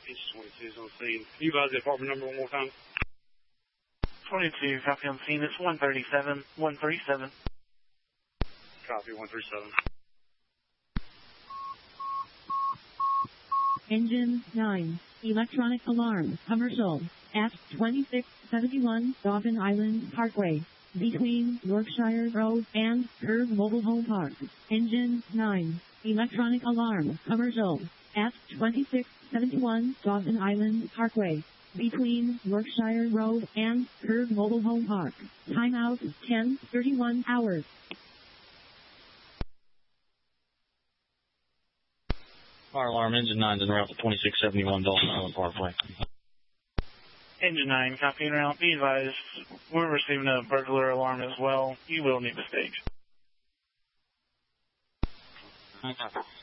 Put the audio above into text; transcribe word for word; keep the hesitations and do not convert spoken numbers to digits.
East twenty-two is on scene. Can you advise the apartment number one more time? twenty-two, copy on scene. It's one thirty-seven. one thirty-seven. Copy, one thirty-seven. Engine nine. Electronic alarm. Commercial. At twenty-six seventy-one Dauphin Island Parkway. Between Yorkshire Road and Curve Mobile Home Park. Engine nine. Electronic alarm. Commercial. At twenty-six seventy-one Dauphin Island Parkway. Between Yorkshire Road and Curve Mobile Home Park. Timeout ten thirty-one hours. Fire alarm, engine nine's en route to twenty-six seventy-one Dauphin Island Parkway. Engine nine, copy en route. Be advised, we're receiving a burglar alarm as well. You will need to stage. Okay.